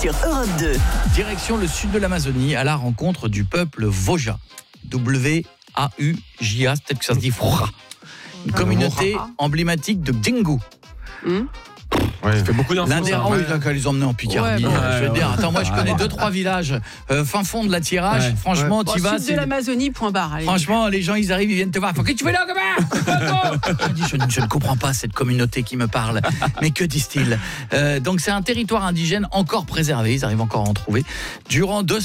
sur Europe 2. Direction le sud de l'Amazonie à la rencontre du peuple Wauja. W-A-U-J-A, peut-être que ça se dit Wauja. Une communauté emblématique de Dingo. Ouais. Ça fait beaucoup d'infos. L'un des rangs, ils les emmener en Picardie. Je veux dire, attends, moi je connais 2-3 villages fin fond de la Tirage. Ouais. Franchement, Bon, tu vas. sud de l'Amazonie, point barre. Allez. Franchement, les gens, ils arrivent, ils viennent te voir. Faut que tu veux là, gamin. Je ne comprends pas cette communauté qui me parle. Mais que disent-ils ? Donc c'est un territoire indigène encore préservé. Ils arrivent encore à en trouver. Durant 2